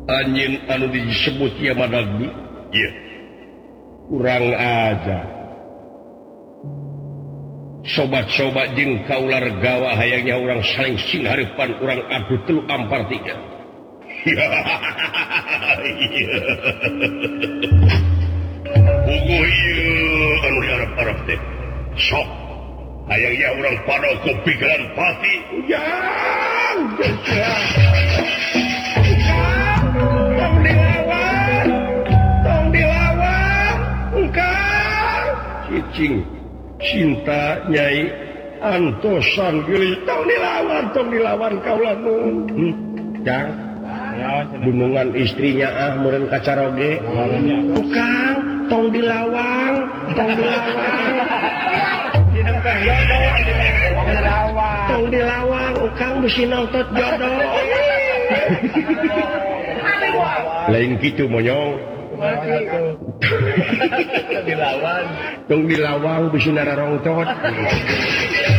anjing anu disebut Yamadagni kurang aja sobat-sobat jeung kaular gawa hayangnya orang saling singharepan orang adu telu ampar tiga buku anu diharap-harap teh sok hayangnya orang pada kepikiran pati ujang tong dilawan engkang cicing cinta Nyai antosan geuli tong dilawan kaula nun jang gunungan istrinya meureun kacaroge tukang tong dilawan tong dilawan ukang bisi nontot jodoh lain kitu monyong tong dilawan bisi nararongtot